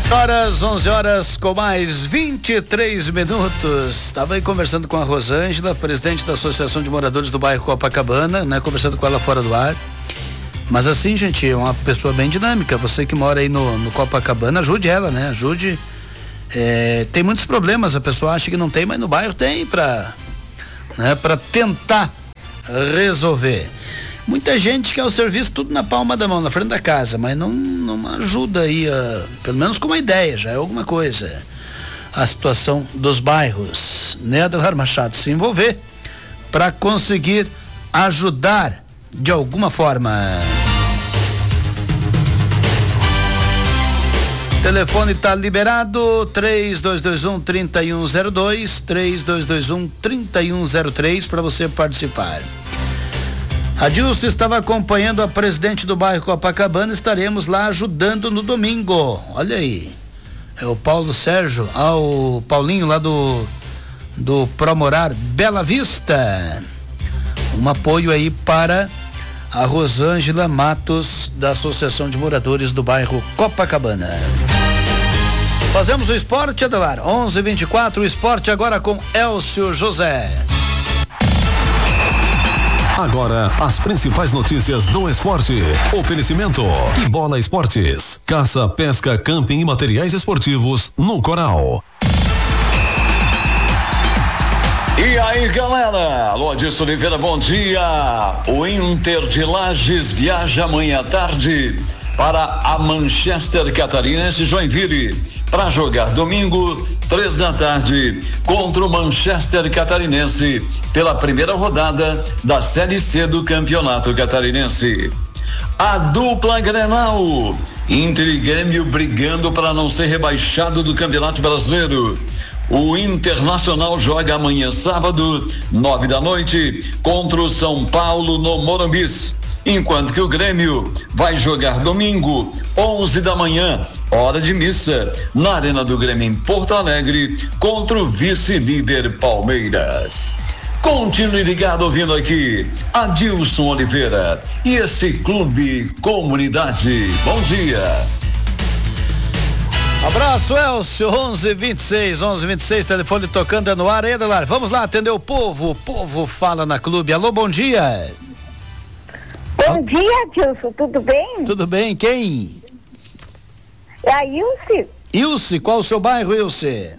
11 horas com mais 23 minutos. Estava aí conversando com a Rosângela, presidente da Associação de Moradores do Bairro Copacabana, né? Conversando com ela fora do ar. Mas assim, gente, é uma pessoa bem dinâmica. Você que mora aí no Copacabana, ajude ela, né? Ajude. Tem muitos problemas, a pessoa acha que não tem, mas no bairro tem para tentar resolver. Muita gente quer o serviço tudo na palma da mão, na frente da casa, mas não ajuda aí, pelo menos com uma ideia, já é alguma coisa. A situação dos bairros, né, Adelar Machado, se envolver para conseguir ajudar de alguma forma. O telefone está liberado, 3221-3102, 3221-3103 para você participar. A Dilson estava acompanhando a presidente do bairro Copacabana, estaremos lá ajudando no domingo. Olha aí, é o Paulo Sérgio, o Paulinho lá do Promorar Bela Vista. Um apoio aí para a Rosângela Matos, da Associação de Moradores do bairro Copacabana. Fazemos o esporte, Adelar, 11h24, o esporte agora com Elcio José. Agora, as principais notícias do esporte. Oferecimento Que Bola Esportes. Caça, pesca, camping e materiais esportivos no Coral. E aí, galera? Alô, Adilson Oliveira, bom dia. O Inter de Lages viaja amanhã à tarde para a Manchester Catarinense Joinville para jogar domingo, 3h, contra o Manchester Catarinense pela primeira rodada da Série C do Campeonato Catarinense. A dupla Grenal, Inter e Grêmio brigando para não ser rebaixado do Campeonato Brasileiro. O Internacional joga amanhã sábado, 21h, contra o São Paulo no Morumbis, enquanto que o Grêmio vai jogar domingo, 11h, hora de missa, na Arena do Grêmio em Porto Alegre, contra o vice-líder Palmeiras. Continue ligado ouvindo aqui Adilson Oliveira e esse Clube Comunidade. Bom dia. Abraço, Elcio, 11h26, telefone tocando no ar, Adelar. Vamos lá atender o povo fala na Clube. Alô, bom dia. Bom dia, Adilson, tudo bem? Tudo bem, quem? É a Ilse. Ilse, qual o seu bairro, Ilse?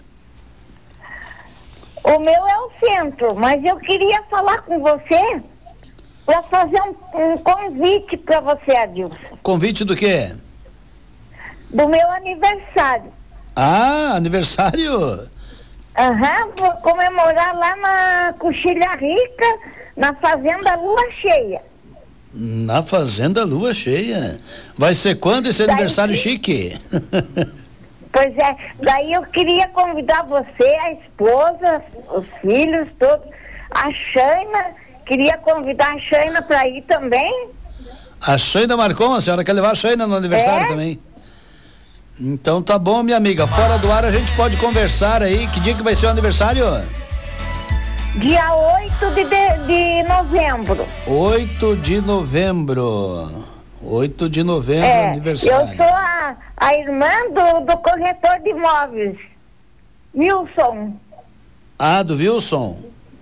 O meu é o centro, mas eu queria falar com você para fazer um convite para você, Adilson. Convite do quê? Do meu aniversário. Ah, aniversário? Vou comemorar lá na Coxilha Rica, na Fazenda Lua Cheia. Na Fazenda Lua Cheia. Vai ser quando esse aniversário chique? Pois é, daí eu queria convidar você, a esposa, os filhos, todos, a Shaina, queria convidar a Shaina para ir também. A Shaina marcou, a senhora quer levar a Shaina no aniversário também? Então tá bom, minha amiga, fora do ar a gente pode conversar aí. Que dia que vai ser o aniversário? Dia 8 de novembro. 8 de novembro. 8 de novembro, aniversário. Eu sou a irmã do corretor de imóveis, Wilson. Ah, do Wilson?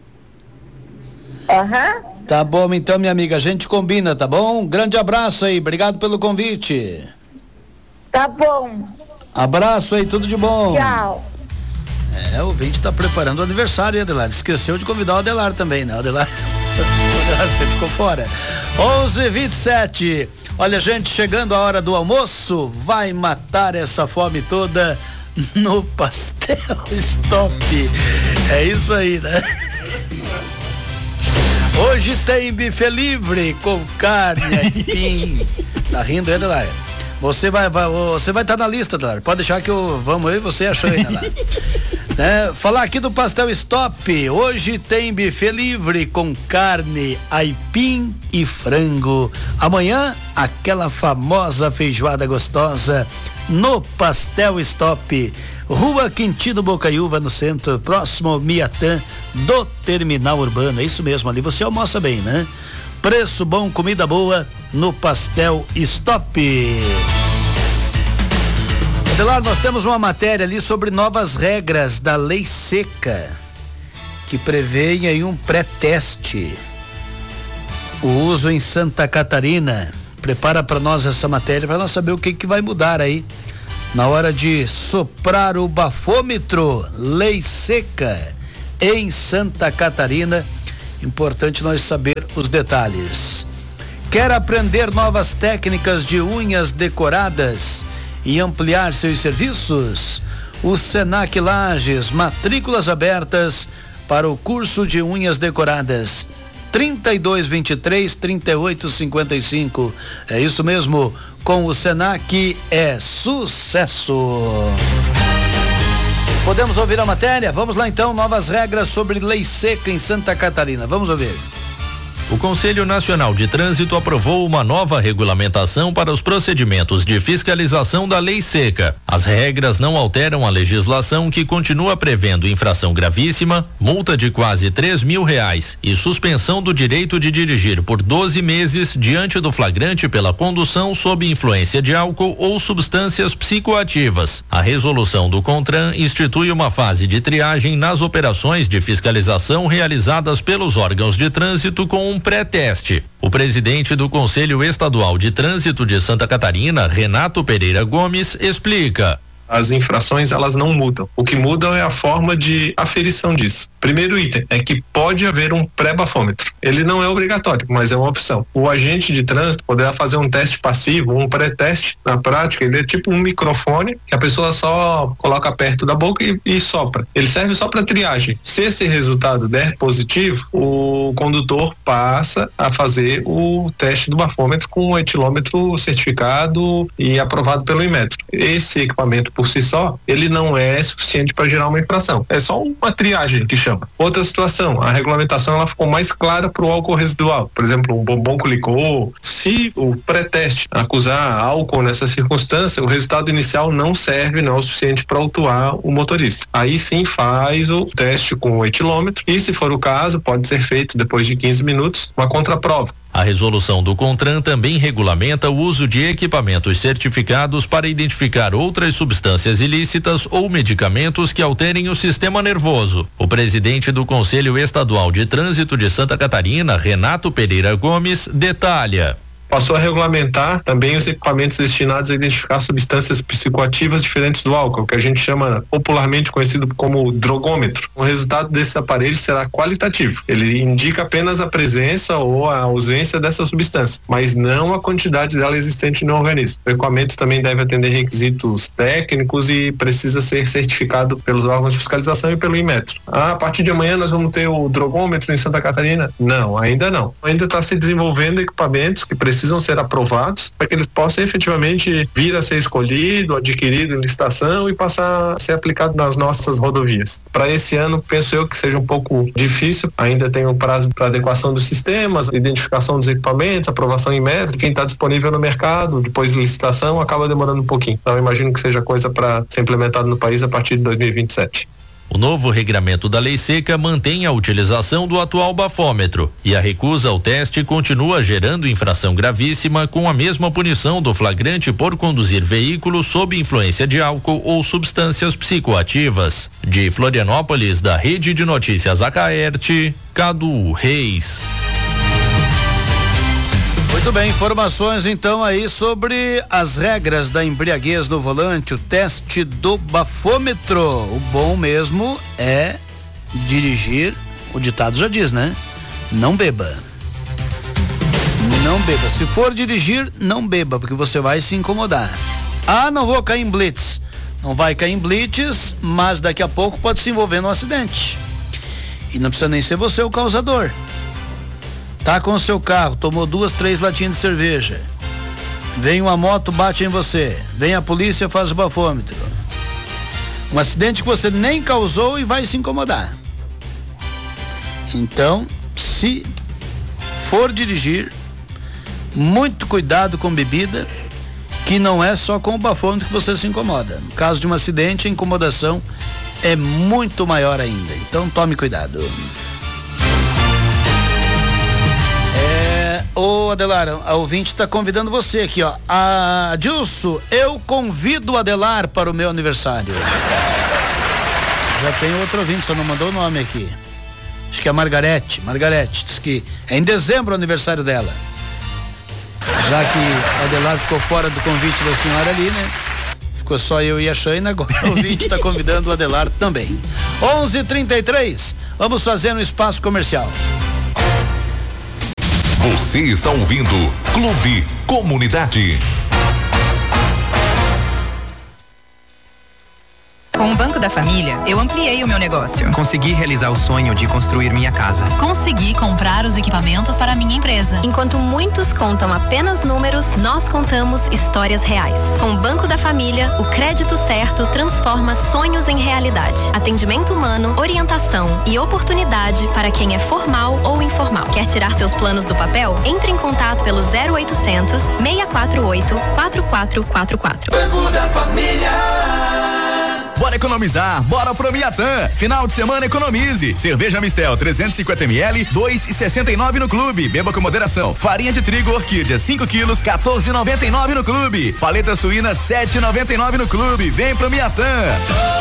Tá bom, então, minha amiga, a gente combina, tá bom? Grande abraço aí, obrigado pelo convite. Tá bom. Abraço aí, tudo de bom. Tchau. O ouvinte tá preparando o aniversário, Adelar. Esqueceu de convidar o Adelar também, né? O Adelar sempre ficou fora. 11h27. Olha, gente, chegando a hora do almoço, vai matar essa fome toda no Pastel Stop. É isso aí, né? Hoje tem buffet livre com carne, aipim. Tá rindo, Adelar? Você vai estar na lista, Adelar. Pode deixar que vamos eu e você achando lá. Falar aqui do Pastel Stop. Hoje tem buffet livre com carne, aipim e frango. Amanhã, aquela famosa feijoada gostosa no Pastel Stop. Rua Quintino Bocaiúva, no centro, próximo ao Miatã do Terminal Urbano. É isso mesmo, ali você almoça bem, né? Preço bom, comida boa no Pastel Stop. Adelar, nós temos uma matéria ali sobre novas regras da lei seca, que prevêem aí um pré-teste. O uso em Santa Catarina. Prepara para nós essa matéria para nós saber o que vai mudar aí na hora de soprar o bafômetro. Lei seca em Santa Catarina. Importante nós saber os detalhes. Quer aprender novas técnicas de unhas decoradas e ampliar seus serviços? O Senac Lages, matrículas abertas para o curso de unhas decoradas. 3223-3855. É isso mesmo, com o Senac é sucesso. Podemos ouvir a matéria? Vamos lá então, novas regras sobre lei seca em Santa Catarina. Vamos ouvir. O Conselho Nacional de Trânsito aprovou uma nova regulamentação para os procedimentos de fiscalização da lei seca. As regras não alteram a legislação, que continua prevendo infração gravíssima, multa de quase R$3.000 e suspensão do direito de dirigir por 12 meses diante do flagrante pela condução sob influência de álcool ou substâncias psicoativas. A resolução do CONTRAN institui uma fase de triagem nas operações de fiscalização realizadas pelos órgãos de trânsito com um pré-teste. O presidente do Conselho Estadual de Trânsito de Santa Catarina, Renato Pereira Gomes, explica. As infrações, elas não mudam. O que muda é a forma de aferição disso. Primeiro item é que pode haver um pré-bafômetro. Ele não é obrigatório, mas é uma opção. O agente de trânsito poderá fazer um teste passivo, um pré-teste. Na prática, ele é tipo um microfone que a pessoa só coloca perto da boca e sopra. Ele serve só para triagem. Se esse resultado der positivo, o condutor passa a fazer o teste do bafômetro com um etilômetro certificado e aprovado pelo Inmetro. Esse equipamento por si só, ele não é suficiente para gerar uma infração. É só uma triagem que chama. Outra situação, a regulamentação ela ficou mais clara para o álcool residual. Por exemplo, um bombom com licor. Se o pré-teste acusar álcool nessa circunstância, o resultado inicial não serve, não é o suficiente para autuar o motorista. Aí sim faz o teste com o etilômetro e, se for o caso, pode ser feito depois de 15 minutos uma contraprova. A resolução do CONTRAN também regulamenta o uso de equipamentos certificados para identificar outras substâncias ilícitas ou medicamentos que alterem o sistema nervoso. O presidente do Conselho Estadual de Trânsito de Santa Catarina, Renato Pereira Gomes, detalha. Passou a regulamentar também os equipamentos destinados a identificar substâncias psicoativas diferentes do álcool, que a gente chama popularmente conhecido como drogômetro. O resultado desses aparelhos será qualitativo. Ele indica apenas a presença ou a ausência dessa substância, mas não a quantidade dela existente no organismo. O equipamento também deve atender requisitos técnicos e precisa ser certificado pelos órgãos de fiscalização e pelo Inmetro. A partir de amanhã nós vamos ter o drogômetro em Santa Catarina? Não, ainda não. Ainda está se desenvolvendo equipamentos que precisam ser aprovados para que eles possam efetivamente vir a ser escolhido, adquirido em licitação e passar a ser aplicado nas nossas rodovias. Para esse ano, penso eu que seja um pouco difícil, ainda tem um prazo para adequação dos sistemas, identificação dos equipamentos, aprovação em método, quem está disponível no mercado, depois de licitação, acaba demorando um pouquinho. Então, imagino que seja coisa para ser implementado no país a partir de 2027. O novo regramento da lei seca mantém a utilização do atual bafômetro e a recusa ao teste continua gerando infração gravíssima, com a mesma punição do flagrante por conduzir veículo sob influência de álcool ou substâncias psicoativas. De Florianópolis, da Rede de Notícias Acaerte, Cadu Reis. Muito bem, informações então aí sobre as regras da embriaguez no volante, o teste do bafômetro. O bom mesmo é dirigir, o ditado já diz, né? Não beba. Não beba. Se for dirigir, não beba, porque você vai se incomodar. Ah, não vou cair em blitz. Não vai cair em blitz, mas daqui a pouco pode se envolver num acidente. E não precisa nem ser você o causador. Tá com o seu carro, tomou 2, 3 latinhas de cerveja. Vem uma moto, bate em você. Vem a polícia, faz o bafômetro. Um acidente que você nem causou e vai se incomodar. Então, se for dirigir, muito cuidado com bebida, que não é só com o bafômetro que você se incomoda. No caso de um acidente, a incomodação é muito maior ainda. Então, tome cuidado. Ô Adelar, a ouvinte está convidando você aqui, ó. A Dilso, eu convido o Adelar para o meu aniversário. Já tem outro ouvinte, só não mandou o nome aqui. Acho que é a Margarete, diz que é em dezembro o aniversário dela. Já que a Adelar ficou fora do convite da senhora ali, né? Ficou só eu e a Shaina, agora o ouvinte está convidando o Adelar também. 11h33, vamos fazer um espaço comercial. Você está ouvindo Clube Comunidade. Com o Banco da Família, eu ampliei o meu negócio. Consegui realizar o sonho de construir minha casa. Consegui comprar os equipamentos para a minha empresa. Enquanto muitos contam apenas números, nós contamos histórias reais. Com o Banco da Família, o crédito certo transforma sonhos em realidade. Atendimento humano, orientação e oportunidade para quem é formal ou informal. Quer tirar seus planos do papel? Entre em contato pelo 0800 648 4444. Banco da Família. Bora economizar, bora pro Miatã. Final de semana economize. Cerveja Mistel 350ml, 2,69 no clube. Beba com moderação. Farinha de trigo Orquídea 5 quilos, 14,99 no clube. Paleta suína 7,99 no clube. Vem pro Miatã.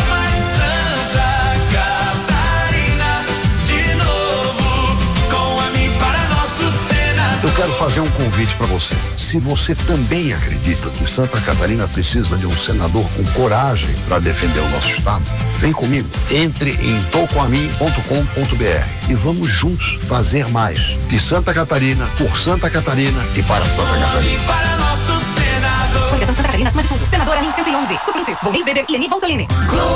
Eu quero fazer um convite para você. Se você também acredita que Santa Catarina precisa de um senador com coragem para defender o nosso estado, vem comigo. Entre em toucoamin.com.br e vamos juntos fazer mais de Santa Catarina, por Santa Catarina e para Santa Catarina. Coligação Santa Catarina, acima de tudo. Senador Amin 111. Suplentes, Volney Weber e Eni Voltolini.